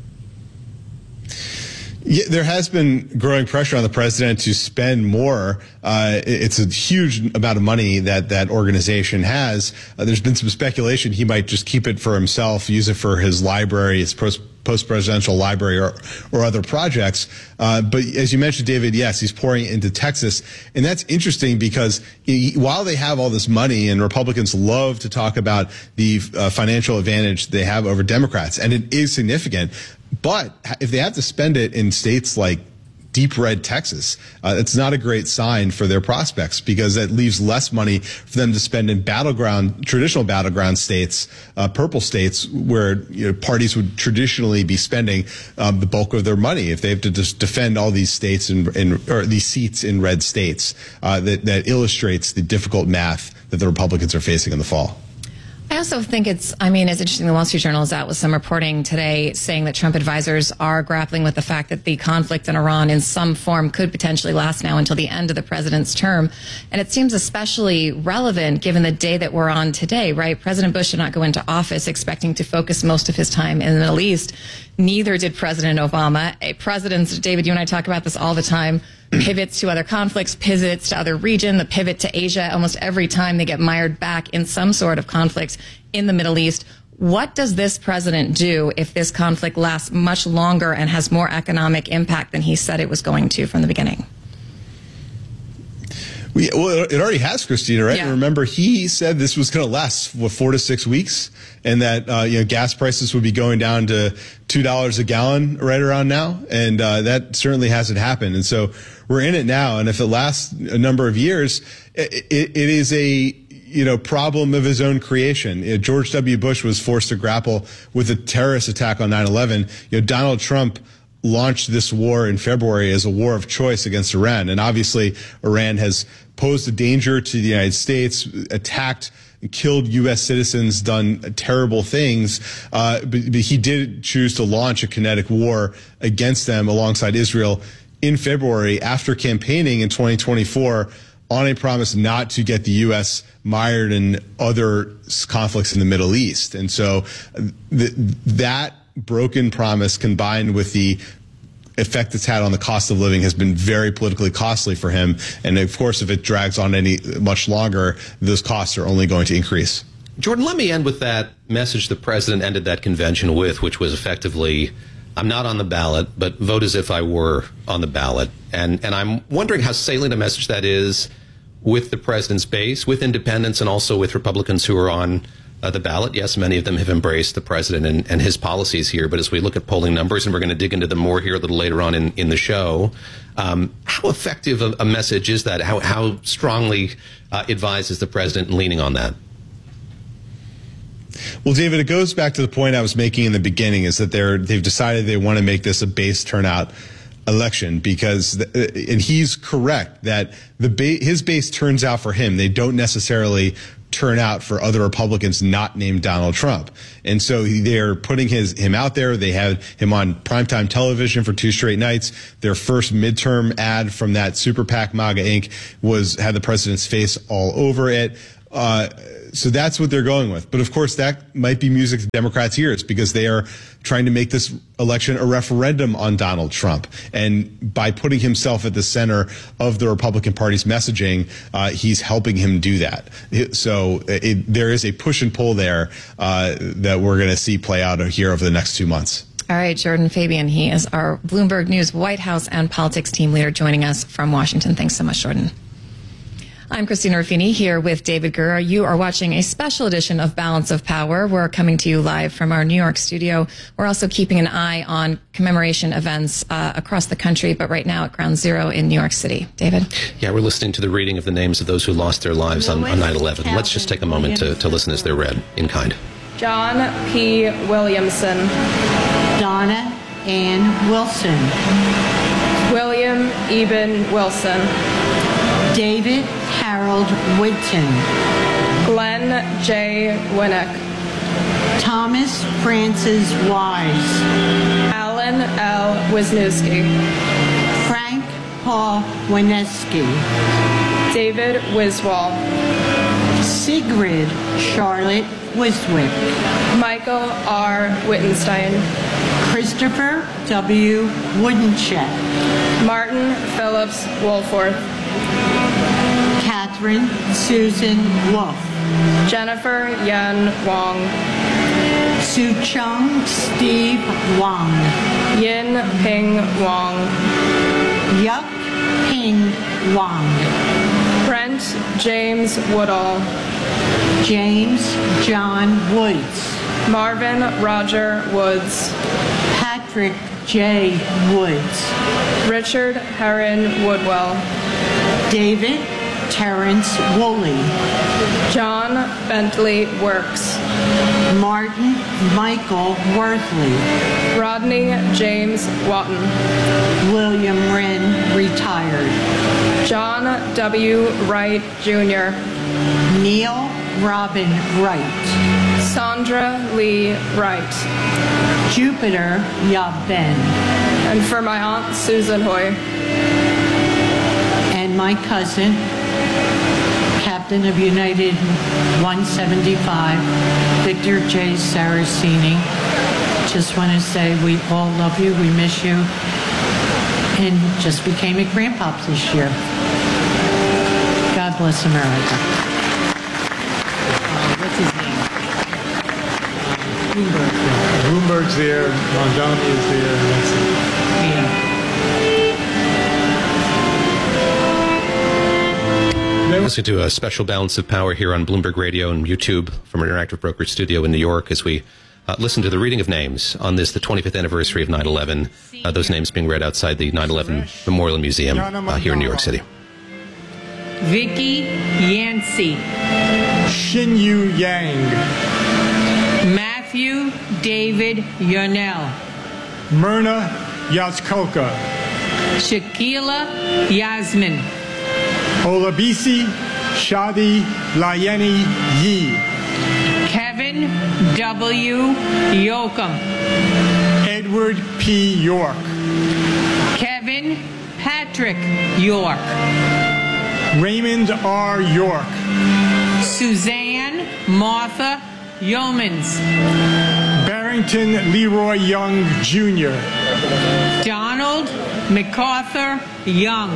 Yeah, there has been growing pressure on the president to spend more. It's a huge amount of money that organization has. There's been some speculation he might just keep it for himself, use it for his library, his post-presidential library, or other projects. But as you mentioned, David, yes, he's pouring it into Texas. And that's interesting because while they have all this money, and Republicans love to talk about the financial advantage they have over Democrats, and it is significant, but if they have to spend it in states like deep red Texas, it's not a great sign for their prospects, because that leaves less money for them to spend in traditional battleground states, purple states, where parties would traditionally be spending the bulk of their money if they have to just defend all these states or these seats in red states. That illustrates the difficult math that the Republicans are facing in the fall. I also think it's interesting. The Wall Street Journal is out with some reporting today saying that Trump advisors are grappling with the fact that the conflict in Iran in some form could potentially last now until the end of the president's term. And it seems especially relevant given the day that we're on today, right? President Bush did not go into office expecting to focus most of his time in the Middle East. Neither did President Obama. Presidents, David, you and I talk about this all the time, pivots to other conflicts, pivots to other region, the pivot to Asia. Almost every time they get mired back in some sort of conflict in the Middle East. What does this president do if this conflict lasts much longer and has more economic impact than he said it was going to from the beginning? Well, it already has, Christina, right? Yeah. Remember, he said this was going to last 4 to 6 weeks, and that gas prices would be going down to $2 a gallon right around now, and that certainly hasn't happened. And so we're in it now, and if it lasts a number of years, it is a problem of his own creation. George W. Bush was forced to grapple with a terrorist attack on 9/11. Donald Trump launched this war in February as a war of choice against Iran. And obviously, Iran has posed a danger to the United States, attacked, killed U.S. citizens, done terrible things. But he did choose to launch a kinetic war against them alongside Israel in February after campaigning in 2024 on a promise not to get the U.S. mired in other conflicts in the Middle East. And so that broken promise, combined with the effect it's had on the cost of living, has been very politically costly for him. And of course, if it drags on much longer, those costs are only going to increase. Jordan, let me end with that message the president ended that convention with, which was effectively, I'm not on the ballot, but vote as if I were on the ballot. And I'm wondering how salient a message that is with the president's base, with independents, and also with Republicans who are on the ballot. Yes, many of them have embraced the president and his policies here. But as we look at polling numbers, and we're going to dig into them more here a little later on in the show, how effective a message is that? How strongly advised is the president in leaning on that? Well, David, it goes back to the point I was making in the beginning, is that they've decided they want to make this a base turnout election because, and he's correct, that his base turns out for him. They don't necessarily turn out for other Republicans not named Donald Trump. And so they're putting him out there. They had him on primetime television for 2 straight nights. Their first midterm ad from that Super PAC MAGA Inc. had the president's face all over it. So that's what they're going with. But of course, that might be music to Democrats' ears because they are trying to make this election a referendum on Donald Trump. And by putting himself at the center of the Republican Party's messaging, he's helping him do that. So there is a push and pull there that we're going to see play out here over the next 2 months. All right, Jordan Fabian, he is our Bloomberg News White House and politics team leader joining us from Washington. Thanks so much, Jordan. I'm Christina Ruffini here with David Gura. You are watching a special edition of Balance of Power. We're coming to you live from our New York studio. We're also keeping an eye on commemoration events across the country, but right now at Ground Zero in New York City. David? Yeah, we're listening to the reading of the names of those who lost their lives on 9/11. Let's just take a moment to listen as they're read in kind. John P. Williamson. Donna Ann Wilson. William Eben Wilson. David Harold Whitten. Glenn J. Winnick. Thomas Francis Wise. Alan L. Wisniewski. Frank Paul Wineski. David Wiswall. Sigrid Charlotte Wiswick. Michael R. Wittenstein. Christopher W. Woodencheck. Martin Phillips Woolforth. Catherine Susan Wolf. Jennifer Yan Wong. Suchong Steve Wong. Yin Ping Wong. Yuk Ping Wong. Brent James Woodall. James John Woods. Marvin Roger Woods. Patrick J. Woods. Richard Herron Woodwell. David Terrence Woolley. John Bentley Works. Martin Michael Worthley. Rodney James Watton. William Wren, retired. John W. Wright, Jr. Neil Robin Wright. Sandra Lee Wright. Jupiter Yaben. And for my aunt, Susan Hoy. And my cousin, Captain of United 175, Victor J. Saraceni. Just want to say we all love you, we miss you, and just became a grandpops this year. God bless America. What's his name? Bloomberg. Bloomberg's there, Mondani is there, and that's it. Yeah. Listening to a special Balance of Power here on Bloomberg Radio and YouTube from our Interactive Brokerage studio in New York as we listen to the reading of names on this, the 25th anniversary of 9/11. Those names being read outside the 9/11 Memorial Museum here in New York City. Vicky Yancey. Xinyu Yang. Matthew David Yarnell. Myrna Yazkolka. Shakila Yasmin. Olabisi Shadi Layeni Yi. Kevin W. Yoakum. Edward P. York. Kevin Patrick York. Raymond R. York. Suzanne Martha Yeomans. Barrington Leroy Young, Jr. Donald MacArthur Young.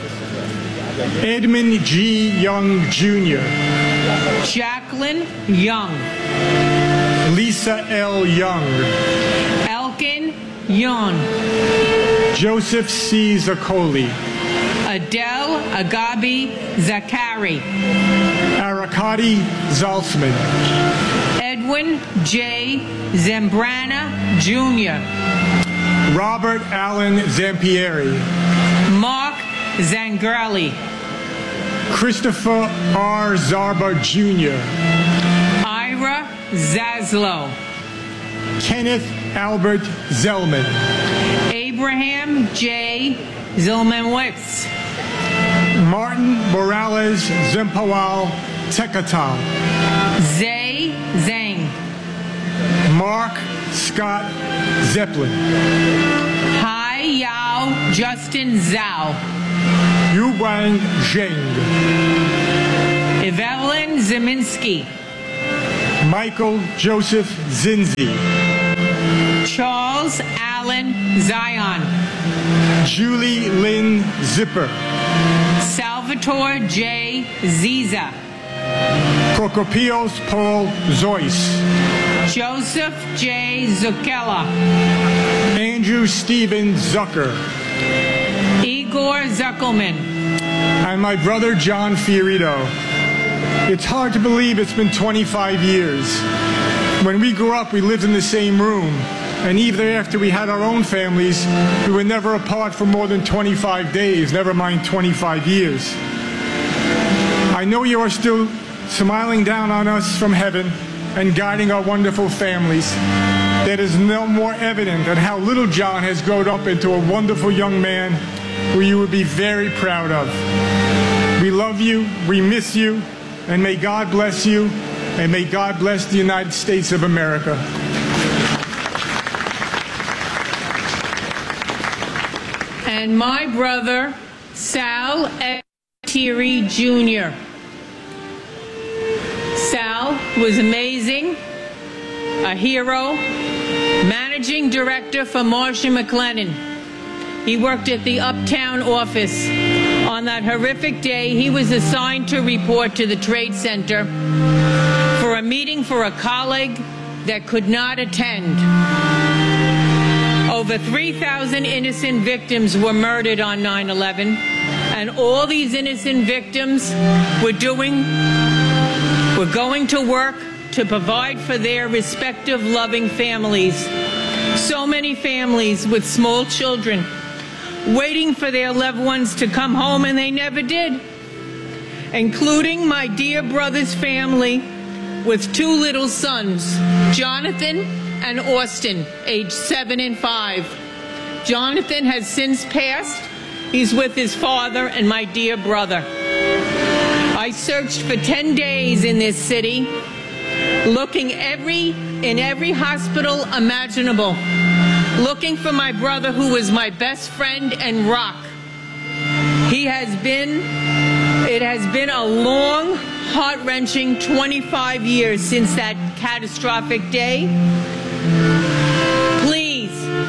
Edmund G. Young, Jr. Jacqueline Young. Lisa L. Young. Elkin Young. Joseph C. Zaccoli. Adele Agabi Zakari. Arakati Zaltzman. Edwin J. Zambrana Jr., Robert Allen Zampieri, Mark Zangerli, Christopher R. Zarba Jr., Ira Zaslow, Kenneth Albert Zellman, Abraham J. Zillmanwitz, Martin Morales Zempawal Tekatal, Zay Zhang, Mark Scott Zeppelin, Hai Yao Justin Zhao, Yuwang Zheng, Evelyn Zeminski, Michael Joseph Zinzi, Charles Allen Zion, Julie Lynn Zipper, Salvatore J. Ziza, Prokopios Paul Zois, Joseph J. Zuccella, Andrew Stephen Zucker, Igor Zuckelman, and my brother John Fiorito. It's hard to believe it's been 25 years. When we grew up, we lived in the same room, and even after we had our own families, we were never apart for more than 25 days, never mind 25 years. I know you are still smiling down on us from heaven and guiding our wonderful families. That is no more evident than how little John has grown up into a wonderful young man who you would be very proud of. We love you, we miss you, and may God bless you, and may God bless the United States of America. and my brother Sal Ettieri Jr. Sal was amazing, a hero, managing director for Marsh & McLennan. He worked at the Uptown office. On that horrific day, he was assigned to report to the Trade Center for a meeting for a colleague that could not attend. Over 3,000 innocent victims were murdered on 9/11, and all these innocent victims were going to work to provide for their respective loving families. So many families with small children waiting for their loved ones to come home, and they never did, including my dear brother's family with two little sons, Jonathan and Austin, aged 7 and 5. Jonathan has since passed. He's with his father and my dear brother. I searched for 10 days in this city, looking in every hospital imaginable, looking for my brother, who was my best friend and rock. It has been a long, heart-wrenching 25 years since that catastrophic day. Please,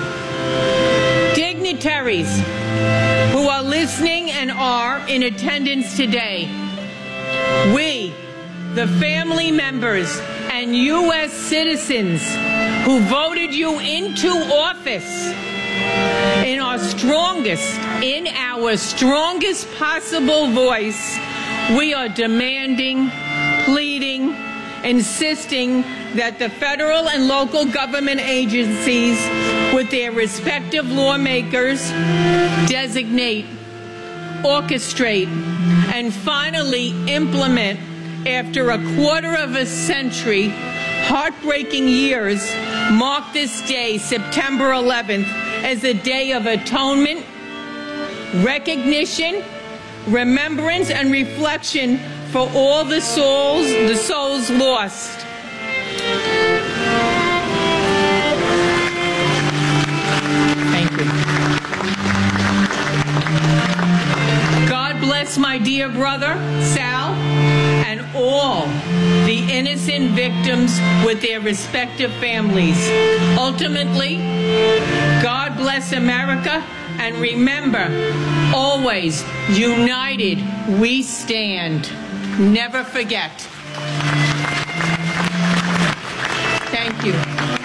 dignitaries who are listening and are in attendance today, we, the family members and U.S. citizens who voted you into office, in our strongest possible voice, we are demanding, pleading, insisting that the federal and local government agencies, with their respective lawmakers, designate, orchestrate, and finally implement, after a quarter of a century, heartbreaking years, mark this day, September 11th, as a day of atonement, recognition, remembrance, and reflection for all the souls lost. Thank you. God bless my dear brother, Sal, and all the innocent victims with their respective families. Ultimately, God bless America, and remember, always, united we stand. Never forget. Thank you.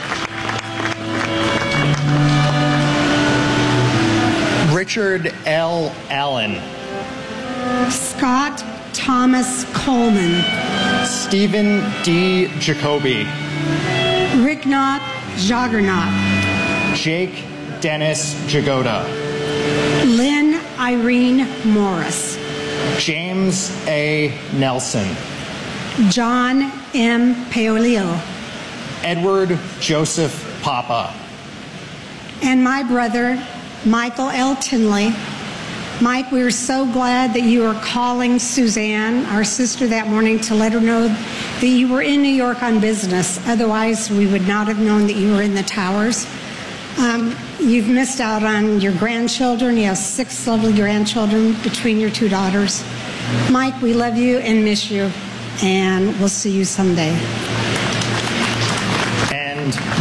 Richard L. Allen. Scott Thomas Coleman. Stephen D. Jacoby. Ricknath Jaggernaut. Jake Dennis Jagoda. Lynn Irene Morris. James A. Nelson. John M. Paolillo. Edward Joseph Papa. And my brother, Michael L. Tinley. Mike, we are so glad that you are calling Suzanne, our sister, that morning to let her know that you were in New York on business. Otherwise, we would not have known that you were in the towers. You've missed out on your grandchildren. You have 6 lovely grandchildren between your 2 daughters. Mike, we love you and miss you, and we'll see you someday. And